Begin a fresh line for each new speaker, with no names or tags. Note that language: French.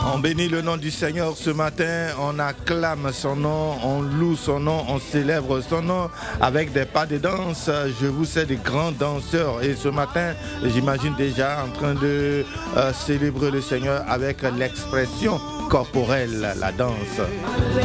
On bénit le nom du Seigneur ce matin, on acclame son nom, on loue son nom, on célèbre son nom avec des pas de danse. Je vous sais des grands danseurs et ce matin, j'imagine déjà en train de célébrer le Seigneur avec l'expression corporelle, la danse.